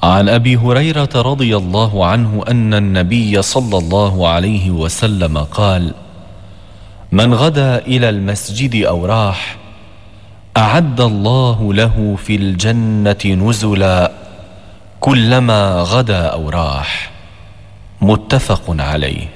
عن أبي هريرة رضي الله عنه أن النبي صلى الله عليه وسلم قال: من غدا إلى المسجد أو راح أعد الله له في الجنة نزلا كلما غدا أو راح. متفق عليه.